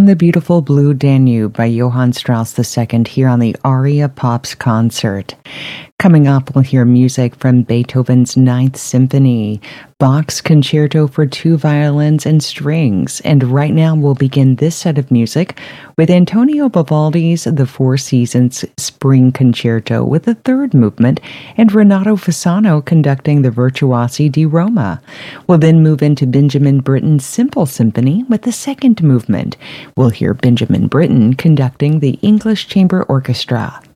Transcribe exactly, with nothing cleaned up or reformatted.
from the beautiful Blue Danube by Johann Strauss the Second here on the Aria Pops concert. Coming up, we'll hear music from Beethoven's Ninth Symphony, Bach's Concerto for Two Violins and Strings, and right now we'll begin this set of music with Antonio Vivaldi's The Four Seasons Spring Concerto with the third movement, and Renato Fasano conducting the Virtuosi di Roma. We'll then move into Benjamin Britten's Simple Symphony with the second movement. We'll hear Benjamin Britten conducting the English Chamber Orchestra.